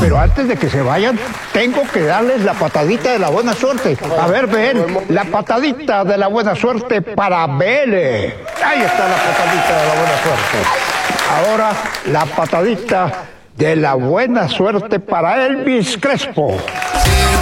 pero antes de que se vayan, tengo que darles la patadita de la buena suerte. A ver, ven, la patadita de la buena suerte para Bele. Ahí está la patadita de la buena suerte. Ahora, la patadita de la buena suerte para Elvis Crespo.